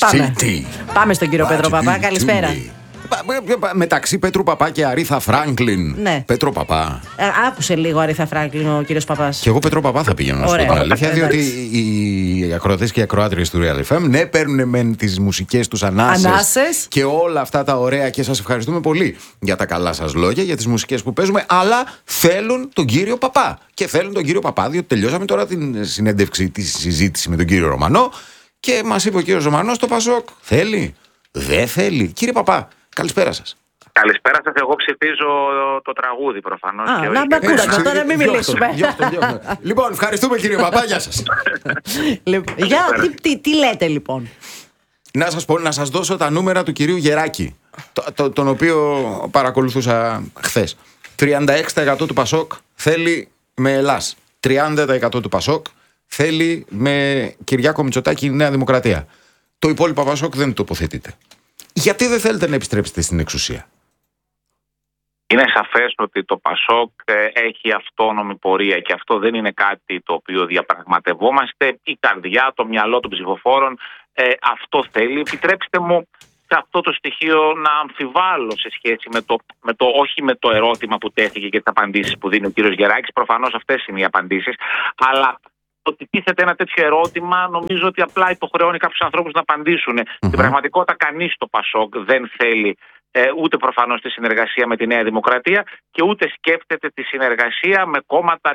Πάμε στον κύριο Πέτρο Παπά. Καλησπέρα. Μεταξύ Πέτρου Παπά και Αρίθα Φράγκλιν. Ναι. Πέτρο Παπά. Άκουσε λίγο Αρίθα Φράγκλιν ο κύριος Παπάς. Και εγώ Πέτρο Παπά θα πηγαίνω να σου πω την αλήθεια. Διότι οι ακροατές και οι ακροάτριες του Real FM, ναι, παίρνουν μεν τις μουσικές τους ανάσες και όλα αυτά τα ωραία. Και σας ευχαριστούμε πολύ για τα καλά σας λόγια, για τις μουσικές που παίζουμε. Αλλά θέλουν τον κύριο Παπά. Και θέλουν τον κύριο Παπά, διότι τελειώσαμε τώρα την συνέντευξη, τη συζήτηση με τον κύριο Ρωμανό. Και μας είπε ο κύριος Ρωμανός, το Πασόκ θέλει, δεν θέλει. Κύριε Παπά, καλησπέρα σας. Καλησπέρα σας, εγώ ψηφίζω το τραγούδι προφανώς. Να με ακούσουμε, τώρα μην μιλήσουμε. Λοιπόν, ευχαριστούμε κύριε Παπά, γεια σας. Τι λέτε λοιπόν? Να σας πω, να σας δώσω τα νούμερα του κυρίου Γεράκη, τον οποίο παρακολουθούσα χθες. 36% του Πασόκ θέλει με Ελλάς. 30% του Πασόκ θέλει με Κυριάκο Μητσοτάκη η Νέα Δημοκρατία. Το υπόλοιπο Πασόκ δεν τοποθετείται. Γιατί δεν θέλετε να επιστρέψετε στην εξουσία? Είναι σαφές ότι το Πασόκ έχει αυτόνομη πορεία και αυτό δεν είναι κάτι το οποίο διαπραγματευόμαστε. Η καρδιά, το μυαλό των ψηφοφόρων αυτό θέλει. Επιτρέψτε μου σε αυτό το στοιχείο να αμφιβάλλω σε σχέση όχι με το ερώτημα που τέθηκε και τις απαντήσεις που δίνει ο κύριος Γεράκης. Προφανώς αυτές είναι οι απαντήσεις. Αλλά ότι τίθεται ένα τέτοιο ερώτημα, νομίζω ότι απλά υποχρεώνει κάποιους ανθρώπους να απαντήσουν. Στην πραγματικότητα, κανείς στο Πασόκ δεν θέλει ούτε προφανώς τη συνεργασία με τη Νέα Δημοκρατία και ούτε σκέφτεται τη συνεργασία με κόμματα